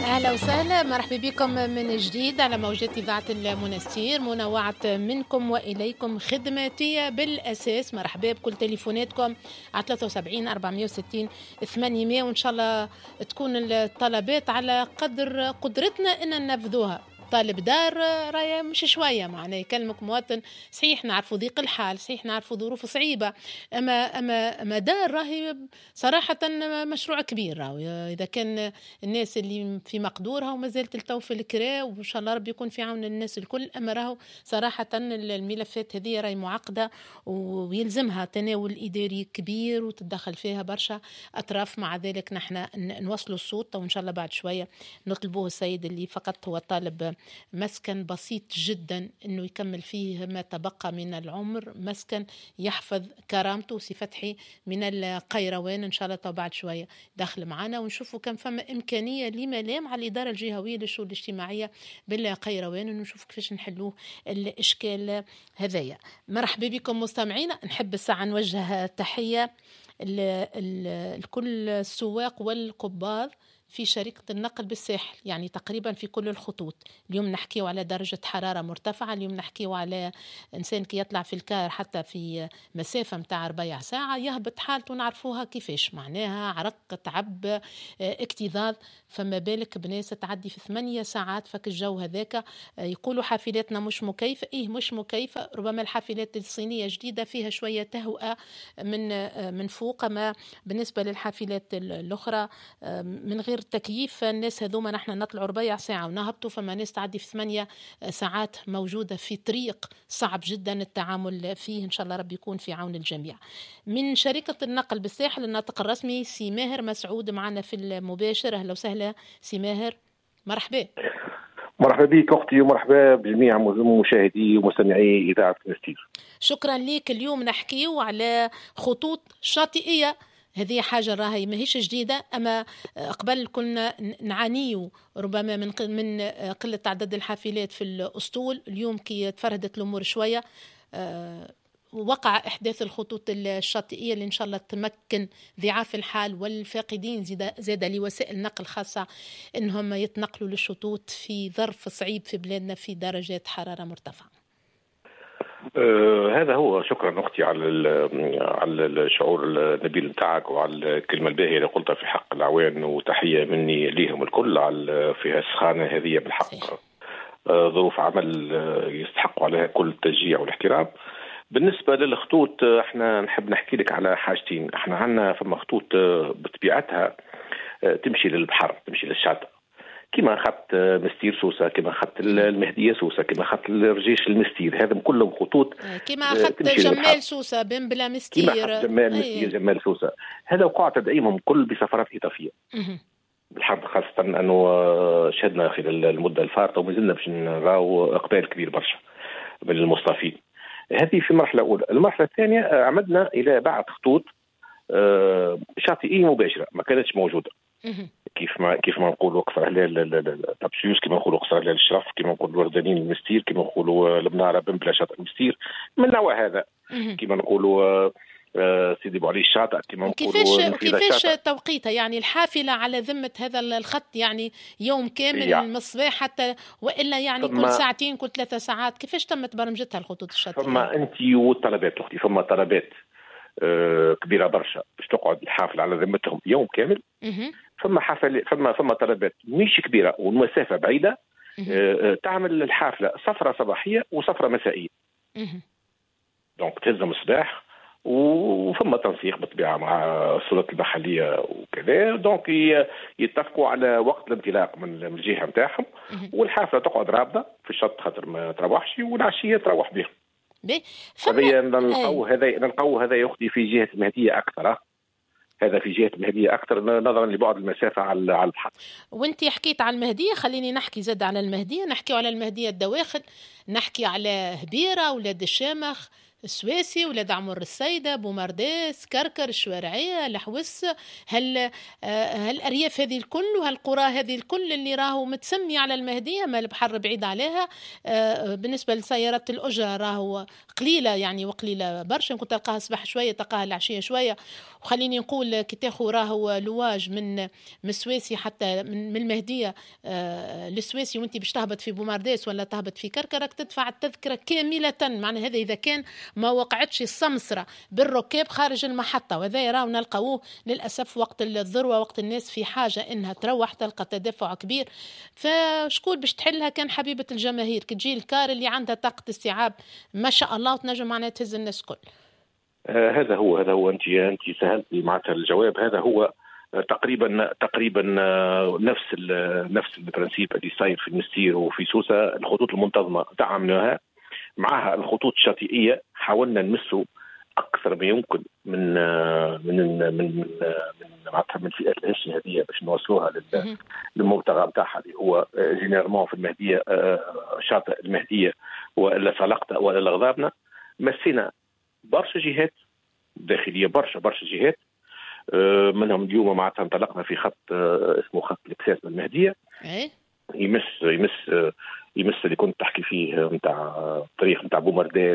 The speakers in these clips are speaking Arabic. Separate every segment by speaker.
Speaker 1: أهلا وسهلا، مرحبا بكم من جديد على موجات إذاعة المنستير. منوعة منكم وإليكم خدماتية بالأساس. مرحبا بكل تليفوناتكم على 73 460 800، وإن شاء الله تكون الطلبات على قدر قدرتنا إن ننفذوها. طالب دار راية مش شوية، معناه يكلمك مواطن صحيح نعرفوا ضيق الحال، صحيح نعرفوا ظروف صعيبة، أما دار راهي صراحة مشروع كبير. راهو إذا كان الناس اللي في مقدورها وما زالت التو في الكراء، وإن شاء الله ربي يكون في عون الناس الكل. أما راهو صراحة الملفات هذه راهي معقدة ويلزمها تناول إداري كبير وتدخل فيها برشا أطراف. مع ذلك نحن نوصلوا الصوت، وإن شاء الله بعد شوية نطلبوه السيد اللي فقط هو طالب مسكن بسيط جدا انه يكمل فيه ما تبقى من العمر، مسكن يحفظ كرامته. سي فتحي من القيروان ان شاء الله بعد شويه داخل معنا، ونشوفوا كم فما امكانيه لما لا مع الاداره الجهويه للشؤون الاجتماعيه بالقيروان، ونشوف كيفاش نحلوه الاشكال هذايا. مرحبا بكم مستمعينا. نحب الساعه نوجه تحيه لكل السواق والقباض في شركة النقل بالساحل، يعني تقريبا في كل الخطوط. اليوم نحكيو على درجة حرارة مرتفعة، اليوم نحكيو على إنسان كي يطلع في الكار حتى في مسافة متاع 4 ساعة يهبط حالته، نعرفوها كيفاش، معناها عرق، تعب، اكتظاظ. فما بالك بناس تعدي في 8 ساعات فك الجو هذاك. يقولوا حافلاتنا مش مكيفة، مش مكيفة. ربما الحافلات الصينية جديدة فيها شوية تهوئة من فوق، ما بالنسبة للحافلات الأخرى من غير تكييف. الناس هذوما نحن نطلعوا 4 ساعة ونهبطوا، فما ناس تعدي في 8 ساعات موجودة في طريق صعب جدا التعامل فيه. إن شاء الله ربي يكون في عون الجميع. من شركة النقل بالساحل الناطق الرسمي سي ماهر مسعود معنا في المباشر. أهلا وسهلا سي ماهر، مرحبا.
Speaker 2: مرحبا بك أختي، ومرحبا بجميع مشاهدي ومستمعي إذاعة منستير.
Speaker 1: شكرا لك. اليوم نحكيو على خطوط شاطئية، هذه حاجة راهي ماهيش جديدة، أما قبل كنا نعانيو ربما من قلة عدد الحافلات في الأسطول. اليوم كي تفردت الأمور شوية وقع إحداث الخطوط الشاطئية اللي إن شاء الله تمكن ضعاف الحال والفاقدين زاد لوسائل النقل خاصة إنهم يتنقلوا للشطوط في ظرف صعيب في بلادنا في درجات حرارة مرتفعة.
Speaker 2: هذا هو. شكرا أختي على الشعور النبيل نتاعك وعلى الكلمة الباهية اللي قلتها في حق العوان، وتحية مني ليهم الكل على في السخانة هذه. بالحق ظروف عمل يستحقوا عليها كل التشجيع والاحترام. بالنسبة للخطوط احنا نحب نحكي لك على حاجتين. احنا عندنا فما خطوط بطبيعتها تمشي للبحر، تمشي للشاطئ، كما خط مستير سوسة، كما خط المهدية سوسة، كما خط الرجيش المستير. هذا كلهم خطوط
Speaker 1: كما خط جمال سوسة بن بلا مستير،
Speaker 2: كما خط جمال مستير، جمال سوسة. هذا وقع تدعيمهم كل بسفرات إضافية بالحق، خاصة أنه شهدنا خلال المدة الفارطة وما زلنا باش نراو إقبال كبير برشا من المصطفين. هذه في المرحلة الأولى. المرحلة الثانية عمدنا إلى بعض خطوط شاطئية مباشرة ما كانتش موجودة، كيف ما نقولوا قصر هلال طبسيوس، كما نقولوا قصر هلال الشرف، كما نقولوا وردانين المستير، كما نقولوا المنارة بن بلا شاطئ المستير، من نوع هذا. كما نقولوا سيدي بوعلي الشاطئ، كما نقولوا
Speaker 1: كيفاش توقيتها؟ يعني الحافلة على ذمة هذا الخط يعني يوم كامل من الصباح حتى، وإلا يعني كل ساعتين كل 3 ساعات؟ كيفاش تمت برمجتها الخطوط الشاطئية؟
Speaker 2: فما أنت والطلبات أختي، فما طلبات كبيرة برشا باش تقعد الحافلة على ذمتهم يوم كامل. فما طلبات مش كبيرة والمسافة بعيدة، تعمل الحافلة سفرة صباحية وسفرة مسائية. دونك تلزم الصباح، وفما تنسيق بالطبيعة مع السلطات المحلية وكذا. دونك يتفقوا على وقت الانطلاق من الجهة متاعهم، والحافلة تقعد رابطة في الشط خاطر ما تروحش، والعشية تروح بهم. نلقوا هذا يخدي في جهة المهدية أكثر. هذا في جهة المهدية أكثر نظرا لبعد المسافة على البحر.
Speaker 1: وانت حكيت على المهدية، خليني نحكي زاد على المهدية. نحكي على المهدية الدواخل، نحكي على هبيرة، ولاد الشامخ، السويسي، ولاد عمر السيدة، بومارديس، كركر، الشوارعية، الحوس، هالأرياف هذه الكل وهالقرى هذه الكل اللي راهو متسمي على المهدية، ما البحر بعيد عليها. بالنسبة لسيارات الأجرة راهو قليلة يعني، وقليلة برشا، كنت تلقاها الصباح شوية تلقاها العشية شوية. وخليني نقول كي تاخو راهو لواج من السويسي حتى من المهدية للسويسي، وانت باش تهبط في بومارديس ولا تهبط في كركرك تدفع التذكرة كاملة. معنى هذا إذا كان ما وقعتش السمسرة بالركاب خارج المحطة، وهذا يراو نلقاوه للأسف وقت الذروة، وقت الناس في حاجة إنها تروح تلقى تدفع كبير. فشكون باش تحلها؟ كان حبيبة الجماهير كتجي الكار اللي عندها طاقة استيعاب ما شاء الله وتنجم معناها تهز الناس كل.
Speaker 2: هذا هو انت سهلتي معناتها الجواب. هذا هو تقريبا نفس البرنسيب اللي صاير في المستير وفي سوسه. الخطوط المنتظمه دعمناها، معها الخطوط الشاطئيه حاولنا نمسوا اكثر ما يمكن من معناتها من فئات الهش هذه باش نوصلوها للمبتغى نتاعها اللي هو جينيرمون في المهديه، شاطئ المهديه والا سلقطه والا غضابنا. مسينا برشا جهات داخليه، برشا جهات، منهم اليوم معناتها انطلقنا في خط اسمه خط الاكساس من المهديه، يمس اللي كنت تحكي فيه نتاع الطريق نتاع بومارديس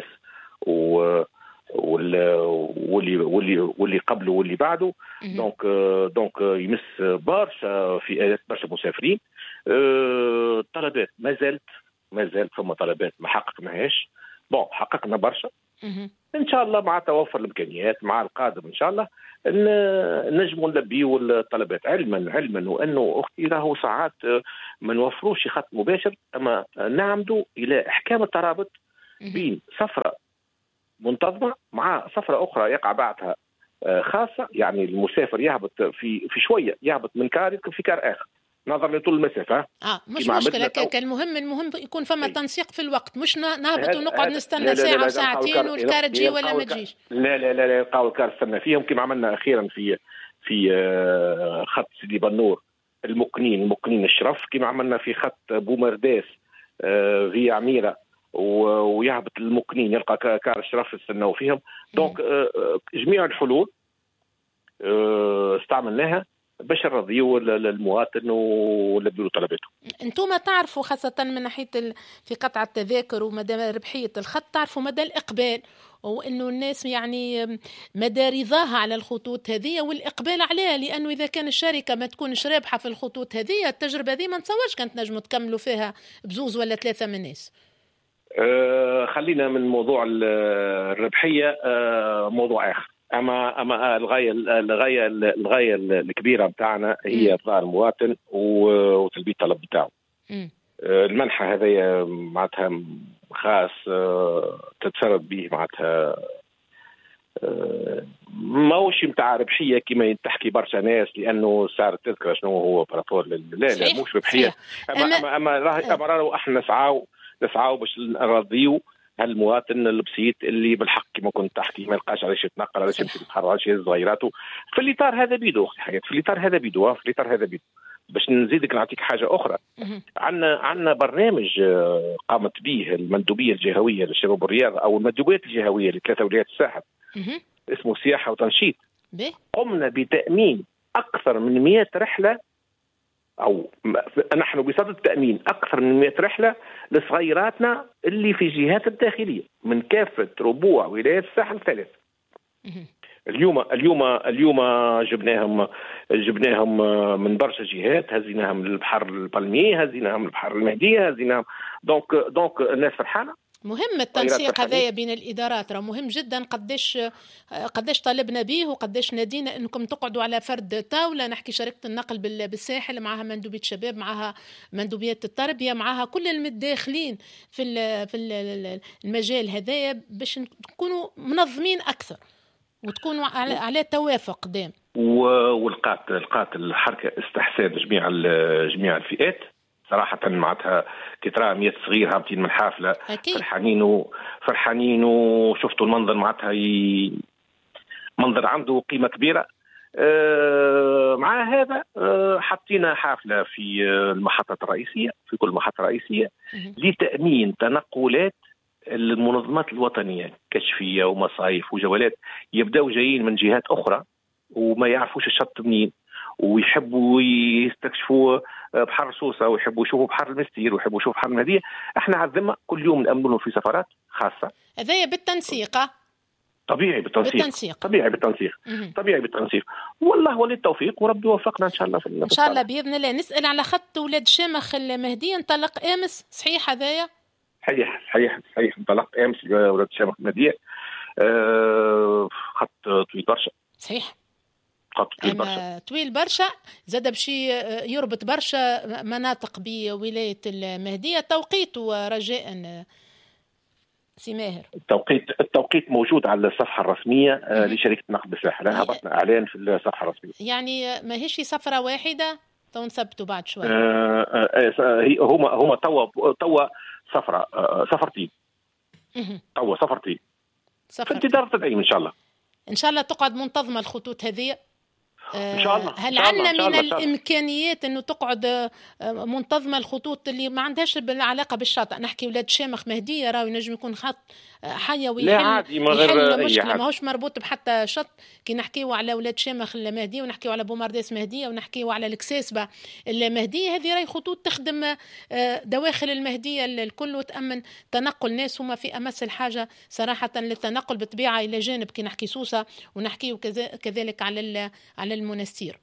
Speaker 2: واللي قبله واللي بعده. دونك يمس برشا فئات، برشا مسافرين. طلبات ما زالت ثم طلبات ما حققناهاش. حققنا برشا ان شاء الله مع توفر الامكانيات مع القادم ان شاء الله نجموا نلبيوا الطلبات. علما وانه اختي راهو ساعات ما نوفروش خط مباشر، اما نعمدوا الى احكام الترابط بين سفره منتظمه مع سفره اخرى يقع بعدها خاصه. يعني المسافر يهبط في شويه، يهبط من كار يركب في كار اخر نظرا لطول المسافه.
Speaker 1: مش مشكله. المهم يكون فما تنسيق في الوقت، مش نهبط ونقعد نستنى ساعه وساعتين والكار تجي ولا ما تجيش.
Speaker 2: لا يلقاو الكار استنى فيهم كما عملنا اخيرا في خط سيدي بنور المكنين الشرف، كما عملنا في خط بومارديس في عميره ويهبط المكنين يلقى كار الشرف استناو فيهم. دونك جميع الحلول استعملناها باش نرضيو المواطن ونلبيو طلباته.
Speaker 1: انتم تعرفوا خاصة من ناحية في قطع التذاكر ومدى ربحية الخط، تعرفوا مدى الإقبال وإنه الناس يعني مدى رضاها على الخطوط هذه والإقبال عليها، لأنه إذا كان الشركة ما تكونش رابحة في الخطوط هذه التجربة هذه ما نتصورش كانت نجموا تكملوا فيها بزوز ولا ثلاثة من الناس.
Speaker 2: خلينا من موضوع الربحية موضوع آخر. اما الغايه الكبيره بتاعنا هي ارضاء المواطن وتلبيه الطلب بتاعه. المنحه هذايا معناتها خاص تتسرد به معناتها ماهوش متاع ربحيه كما تحكي برشا ناس، لانه سعر التذكره شنو هو بارافور لا مش ربحيه. اما راهو احنا نسعاو باش نرضيو المواطن البسيط اللي بالحق كما كنت تحكي ما يلقاش علاش يتنقل، علاش يمشي يتحرك، علاش يهز صغيراته. في الاطار هذا بيدو اختي حياه، في الاطار هذا بيدو باش نزيدك نعطيك حاجه اخرى. عندنا برنامج قامت به المندوبيه الجهويه للشباب والرياضه او المندوبيات الجهويه لثلاثه ولايات الساحل، اسمه سياحه وتنشيط. قمنا بتامين اكثر من 100 رحله، أو نحن بصدد تأمين أكثر من 100 رحلة لصغيراتنا اللي في الجهات الداخلية من كافة ربوع ولايات الساحل الثلاث. اليوم جبناهم من برشا جهات، هزيناهم من البحر البلمي، هزيناهم من البحر المهدية، هزيناهم دونك الناس فرحانة.
Speaker 1: مهم التنسيق هذايا بين الإدارات، راه مهم جدا. قداش طالبنا به وقداش نادينا انكم تقعدوا على فرد طاوله. نحكي شركه النقل بالساحل معها مندوبيه شباب، معها مندوبيات التربيه، معها كل المتداخلين في المجال هذايا باش نكونوا منظمين اكثر وتكونوا على توافق دائم.
Speaker 2: ولقات الحركه استحسان جميع الفئات صراحة. معناتها كي ترى 100 صغير هابطين من حافلة فرحانين وشفتوا المنظر معناتها منظر عنده قيمة كبيرة. مع هذا حطينا حافلة في المحطة الرئيسية، في كل محطة رئيسية لتأمين تنقلات المنظمات الوطنية كشفية ومصايف وجولات يبدأوا جايين من جهات أخرى وما يعرفوش الشط منين، ويحبوا يستكشفوا بحر سوسة ويحبوا يشوفوا بحر المستير ويحبوا يشوفوا بحر المهدية. احنا عزمنا كل يوم نأمن لهم في سفرات خاصة.
Speaker 1: هذايا بالتنسيق.
Speaker 2: طبيعي بالتنسيق. طبيعي بالتنسيق. والله ولي التوفيق وربي يوفقنا ان شاء الله.
Speaker 1: ان شاء الله باذن الله. نسال على خط ولاد شامخ المهدية، انطلق امس، صحيح هذايا؟
Speaker 2: صحيح انطلق امس ولاد شامخ المهدية. خط طويل برشا.
Speaker 1: صحيح،
Speaker 2: خط
Speaker 1: طويل برشا. زاد بشي يربط برشا مناطق بولاية المهدية. توقيت ورجاء سي ماهر.
Speaker 2: التوقيت موجود على الصفحة الرسمية لشركة نقد بالساحل. هبطنا إعلان في الصفحة الرسمية.
Speaker 1: يعني ما هيش سفرة واحدة، تو نثبتوا بعد شوي.
Speaker 2: هما توا سفرتين. توا سفرتين في انتظار تدعيم إن شاء الله
Speaker 1: تقعد منتظمة الخطوط هذه
Speaker 2: إن شاء الله.
Speaker 1: هل عندنا من الإمكانيات أنه تقعد منتظمة الخطوط اللي ما عندهاش علاقة بالشاطئ؟ نحكي ولاد شامخ مهدية راهو ينجم يكون خط حيوي يحل مشكلة ما هوش مربوط بحتى شط. كي نحكيو على ولاد شامخ المهدية ونحكيو على بومارديس مهدية ونحكيو على الكساسبة المهدية، هذه راهي خطوط تخدم دواخل المهدية الكل وتأمن تنقل ناس هما في أمس الحاجة صراحة للتنقل بطبيعة إلى جانب كي نحكي سوسة ونحكيو كذلك على المنستير.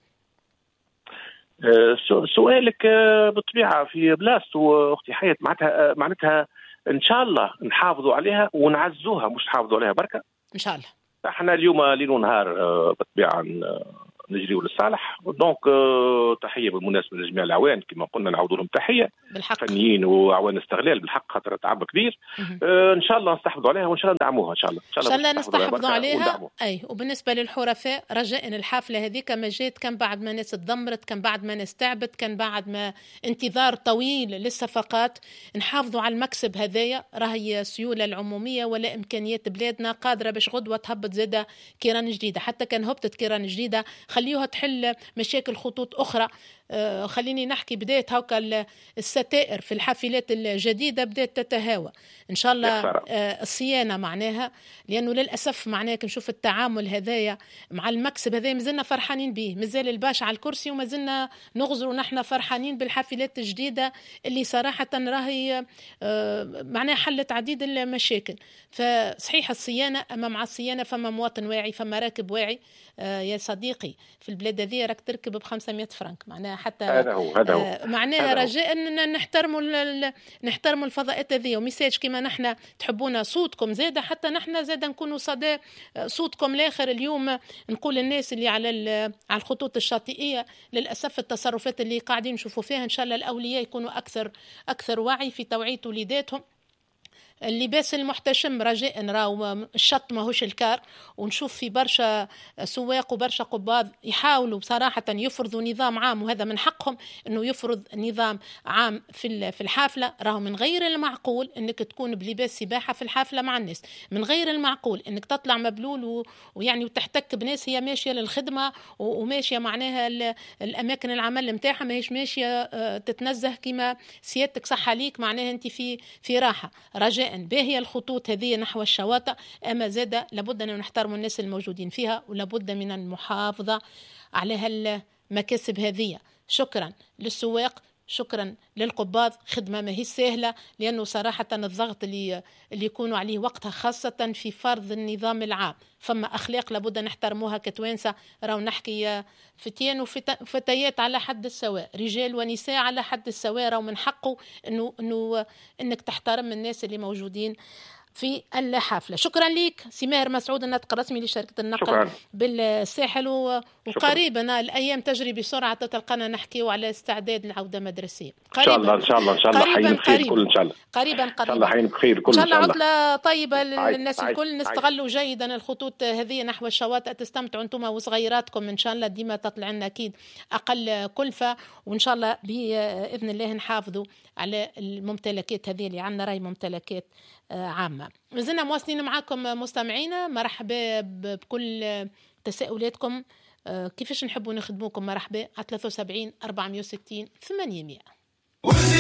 Speaker 2: سؤالك بالطبيعة في بلاصتو أختي حياة، معناتها إن شاء الله نحافظوا عليها ونعزوها، مش نحافظوا عليها بركة
Speaker 1: إن شاء الله.
Speaker 2: احنا اليوم ليل ونهار بالطبيعة نجريوا للصالح. دونك تحية بالمناسبة لجميع العوان، كما قلنا نعودوا لهم تحية
Speaker 1: بالحق.
Speaker 2: فنيين وعوان استغلال بالحق، خاطر تعب كبير. إن شاء الله نستحفظوا عليها وإن شاء الله ندعموها إن شاء الله
Speaker 1: نستحفظوا عليها. أي وبالنسبة للحرفاء رجاء الحافلة هذيك ما جات كان بعد ما ناس تدمرت، كان بعد ما ناس تعبت، كان بعد ما انتظار طويل للصفقات. نحافظوا على المكسب هذايا، راهي السيولة العمومية ولا إمكانيات بلادنا قادرة باش غدوة تهبط زادة كيران جديدة. حتى كان هبطت كيران جديدة خليوها تحل مشاكل خطوط أخرى. خليني نحكي بداية هوكا الستائر في الحافلات الجديدة بدأت تتهاوى إن شاء الله. الصيانة معناها، لأنه للأسف معناها نشوف التعامل هذايا مع المكسب هذايا مازلنا فرحانين به، مازال الباشا على الكرسي ومازلنا نغزر ونحن فرحانين بالحافلات الجديدة اللي صراحة راهي معناها حلت عديد المشاكل. فصحيح الصيانة، أما مع الصيانة فما مواطن واعي، فما راكب واعي. يا صديقي في البلاد هذه راك تركب ب500 فرنك معناها حتى
Speaker 2: هذا هو
Speaker 1: معناها رجاء ان نحترموا الفضاءات هذه وميساج كما نحن تحبونا صوتكم زاده، حتى نحن زاده نكونوا صدى صوتكم الاخر. اليوم نقول الناس اللي على الخطوط الشاطئيه للاسف التصرفات اللي قاعدين نشوفوا فيها، ان شاء الله الاولياء يكونوا اكثر وعي في توعيه وليداتهم. اللباس المحتشم رجاء راهو الشط ماهوش الكار، ونشوف في برشا سواق وبرشا قباض يحاولوا بصراحة يفرضوا نظام عام، وهذا من حقهم انه يفرض نظام عام في الحافلة. راهو من غير المعقول انك تكون بلباس سباحة في الحافلة مع الناس، من غير المعقول انك تطلع مبلول ويعني وتحتك بناس هي ماشية للخدمة وماشية معناها الاماكن العمل متاعها ماهيش ماشية تتنزه كما سيادتك صح عليك معناها انت في راحة. رجاء باهية الخطوط هذه نحو الشواطئ، أما زادة لابد أن نحترم الناس الموجودين فيها ولابد من المحافظة على هالمكاسب هذه. شكرا للسواق، شكرا للقباض، خدمة ما هي سهلة، لأنه صراحة الضغط اللي يكونوا عليه وقتها خاصة في فرض النظام العام. فما أخلاق لابد نحترموها كتوانسة. راو نحكي فتيان وفتيات على حد السواء، رجال ونساء على حد السواء. راو من حقه إنك تحترم الناس اللي موجودين في الحافلة. شكرا لك سي ماهر مسعود، الناطق الرسمي لشركة النقل بالساحل. وقريبا الأيام تجري بسرعة، تتلقانا نحكي على استعداد العودة مدرسية قريبا.
Speaker 2: إن شاء الله حين بخير كل إن شاء الله.
Speaker 1: قريبا
Speaker 2: إن شاء الله حين بخير كل
Speaker 1: إن شاء الله. عطلة طيبة للناس الكل. نستغلوا جيدا الخطوط هذه نحو الشواطئ، تستمتعوا أنتم وصغيراتكم إن شاء الله، ديما تطلع لنا أكيد أقل كلفة، وإن شاء الله بإذن الله نحافظوا على الممتلكات هذه اللي عندنا، راهي ممتلكات عامة. مازلنا مواصلين معاكم مستمعينا، مرحبا بكل تساؤلاتكم. كيفاش نحبوا نخدموكم؟ مرحبا على 73 460 800.